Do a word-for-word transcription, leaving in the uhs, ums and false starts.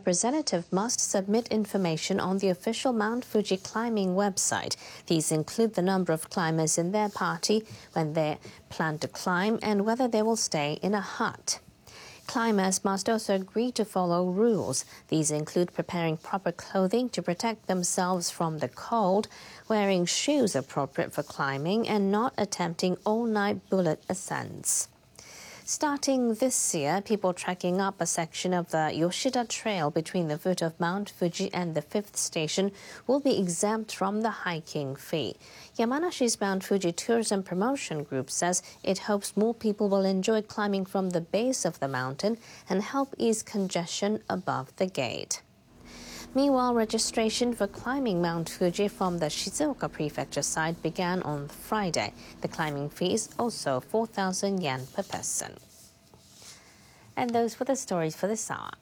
representative must submit information on the official Mount Fuji climbing website. These include the number of climbers in their party, when they plan to climb, and whether they will stay in a hut. Climbers must also agree to follow rules. These include preparing proper clothing to protect themselves from the cold, wearing shoes appropriate for climbing, and not attempting all-night bullet ascents. Starting this year, people trekking up a section of the Yoshida Trail between the foot of Mount Fuji and the fifth station will be exempt from the hiking fee. Yamanashi's Mount Fuji Tourism Promotion Group says it hopes more people will enjoy climbing from the base of the mountain and help ease congestion above the gate. Meanwhile, registration for climbing Mount Fuji from the Shizuoka Prefecture side began on Friday. The climbing fee is also four thousand yen per person. And those were the stories for this hour.